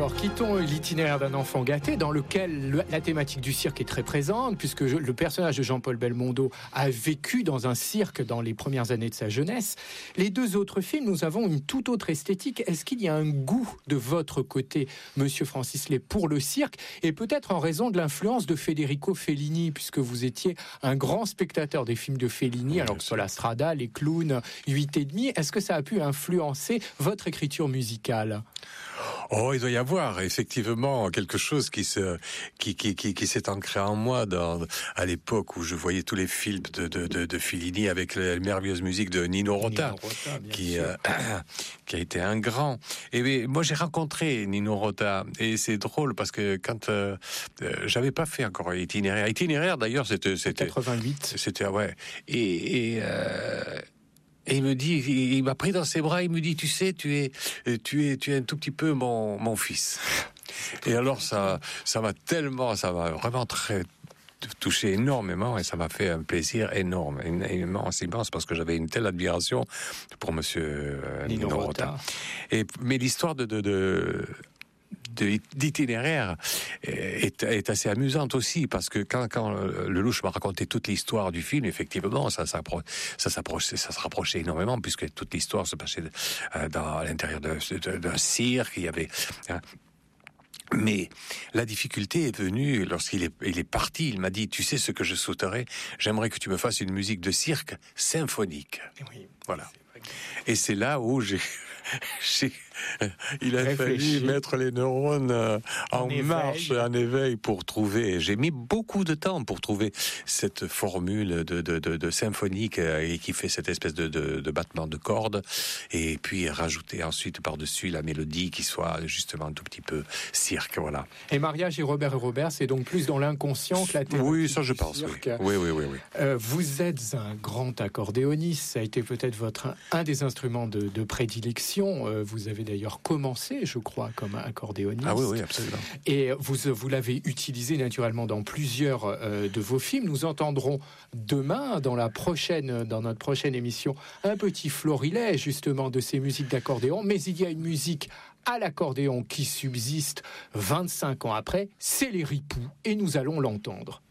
Alors, quittons l'itinéraire d'un enfant gâté, dans lequel la thématique du cirque est très présente, puisque le personnage de Jean-Paul Belmondo a vécu dans un cirque dans les premières années de sa jeunesse. Les deux autres films, nous avons une toute autre esthétique. Est-ce qu'il y a un goût de votre côté, Monsieur Francis Lay, pour le cirque, et peut-être en raison de l'influence de Federico Fellini, puisque vous étiez un grand spectateur des films de Fellini, alors que ce soit La Strada, Les Clowns, 8 et demi, est-ce que ça a pu influencer votre écriture musicale ? Oh, il doit y avoir effectivement quelque chose qui s'est ancré en moi à l'époque où je voyais tous les films de Fellini avec la merveilleuse musique de Nino Rota, qui a été un grand. Et moi, j'ai rencontré Nino Rota, et c'est drôle parce que quand j'avais pas fait encore itinéraire d'ailleurs, c'était 88. C'était ouais. Et il me dit, il m'a pris dans ses bras, il me dit, tu sais, tu es un tout petit peu mon fils. Et alors ça m'a vraiment très touché énormément, et ça m'a fait un plaisir énorme, immense, parce que j'avais une telle admiration pour Monsieur Nino Rota. Mais l'histoire d'itinéraire est assez amusante aussi, parce que quand le Louche m'a raconté toute l'histoire du film, effectivement, ça se rapprochait énormément, puisque toute l'histoire se passait à l'intérieur d'un cirque. Il y avait mais la difficulté est venue lorsqu'il est parti. Il m'a dit, tu sais ce que je souhaiterais? J'aimerais que tu me fasses une musique de cirque symphonique. Oui, voilà. Et c'est là où il a fallu mettre les neurones en marche, en éveil, pour trouver. J'ai mis beaucoup de temps pour trouver cette formule de symphonique et qui fait cette espèce de battement de cordes, et puis rajouter ensuite par-dessus la mélodie qui soit justement un tout petit peu cirque, voilà. Et Mariage et Robert, c'est donc plus dans l'inconscient que la thématique. Oui, ça je pense, oui. Vous êtes un grand accordéoniste, ça a été peut-être un des instruments de prédilection. Vous avez d'ailleurs commencé, je crois, comme accordéoniste. Ah oui, absolument. Et vous l'avez utilisé naturellement dans plusieurs de vos films. Nous entendrons demain, dans notre prochaine émission, un petit florilège justement de ces musiques d'accordéon. Mais il y a une musique à l'accordéon qui subsiste 25 ans après, c'est les Ripoux, et nous allons l'entendre.